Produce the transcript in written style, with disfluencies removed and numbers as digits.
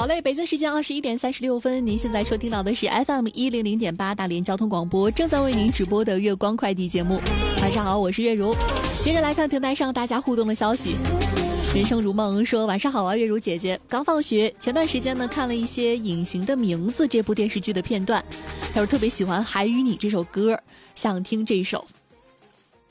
嘞，北京时间21:36，您现在收听到的是 FM100.8大连交通广播正在为您直播的月光快递节目。晚上好，我是月如。接着来看平台上大家互动的消息。人生如梦说晚上好啊，月如姐姐，刚放学，前段时间呢看了一些《隐形的名字》这部电视剧的片段，他说特别喜欢《还与你》这首歌，想听这首。